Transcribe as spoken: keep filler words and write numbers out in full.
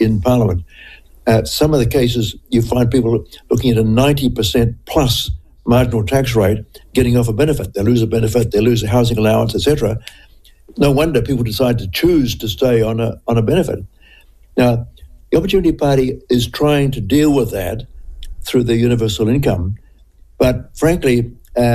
in Parliament. Uh, some of the cases, you find people looking at a ninety percent plus marginal tax rate getting off a benefit. They lose a benefit, they lose a housing allowance, et cetera. No wonder people decide to choose to stay on a on a benefit. Now, the Opportunity Party is trying to deal with that through the universal income, but frankly,